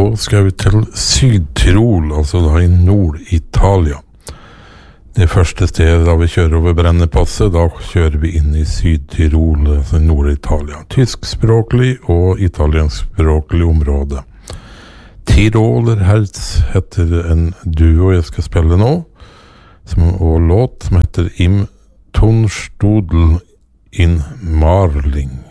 så skal vi til Syd-Tirol, altså da i Nord-Italia. Det første stedet da vi kjører over Brennepasset, da kjører vi inn i Syd-Tirol, altså Nord-Italia. Tyskspråklig og italienskspråklig område. Tirolerherz heter en duo jeg skal spille nå, og låt som heter Im Tonstudel in Marling.